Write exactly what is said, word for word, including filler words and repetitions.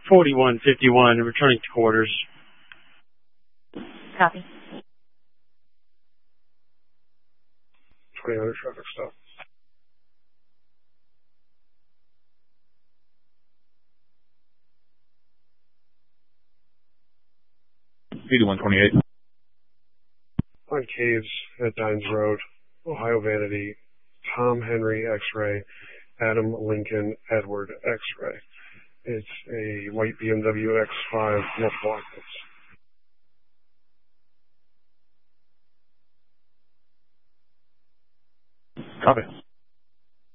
forty-one fifty-one, returning to quarters. Copy. twenty hundred traffic stop. eighty-one twenty-eight. On Caves at Dines Road, Ohio Vanity, Tom Henry X-Ray, Adam Lincoln Edward X-Ray. It's a white B M W X five, multiple occupants. Copy.